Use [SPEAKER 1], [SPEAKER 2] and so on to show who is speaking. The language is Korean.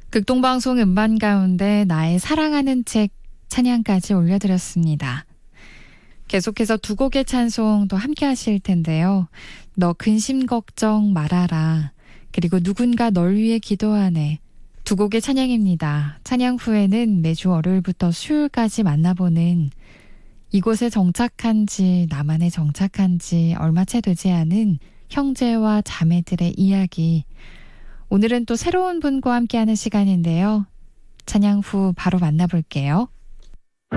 [SPEAKER 1] 극동방송 음반 가운데 나의 사랑하는 책 찬양까지 올려드렸습니다. 계속해서 두 곡의 찬송 또 함께 하실 텐데요. 너 근심 걱정 말아라. 그리고 누군가 널 위해 기도하네. 두 곡의 찬양입니다. 찬양 후에는 매주 월요일부터 수요일까지 만나보는 이곳에 정착한 지 나만에 정착한 지 얼마 채 되지 않은 형제와 자매들의 이야기. 오늘은 또 새로운 분과 함께하는 시간인데요. 찬양 후 바로 만나볼게요.